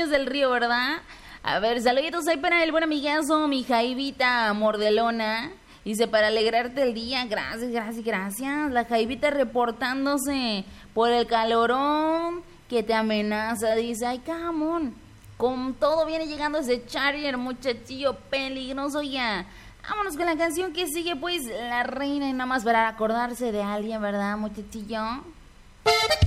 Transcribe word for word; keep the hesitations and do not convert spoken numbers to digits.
Través del Río, ¿verdad? A ver, saluditos ahí para el buen amigazo, mi Jaivita Mordelona. Dice, para alegrarte el día, gracias, gracias, gracias. La Jaivita reportándose por el calorón que te amenaza. Dice, ay, camón, con todo viene llegando ese Charger, muchachillo peligroso ya. Vámonos con la canción que sigue, pues, La Reina, y nada más para acordarse de alguien, ¿verdad, muchachillo?